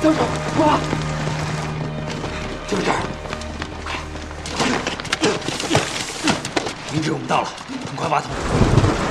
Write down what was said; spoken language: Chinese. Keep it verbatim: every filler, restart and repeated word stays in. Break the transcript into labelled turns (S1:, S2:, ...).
S1: 等等，快！就是这儿，快！明智，我们到了，很快挖通。